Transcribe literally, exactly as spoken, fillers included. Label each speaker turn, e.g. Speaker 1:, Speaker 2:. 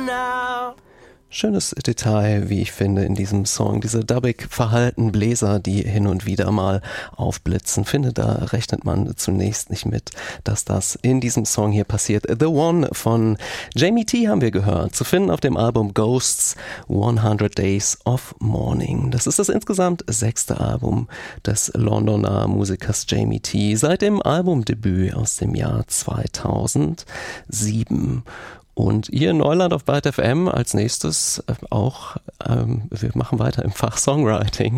Speaker 1: now.
Speaker 2: Schönes Detail, wie ich finde, in diesem Song. Diese dubbig verhalten Bläser, die hin und wieder mal aufblitzen. Finde, da rechnet man zunächst nicht mit, dass das in diesem Song hier passiert. The One von Jamie T haben wir gehört. Zu finden auf dem Album Ghosts hundert Days of Mourning. Das ist das insgesamt sechste Album des Londoner Musikers Jamie T. Seit dem Albumdebüt aus dem Jahr zweitausendsieben. Und hier in Neuland auf Byte F M als nächstes auch, ähm, wir machen weiter im Fach Songwriting.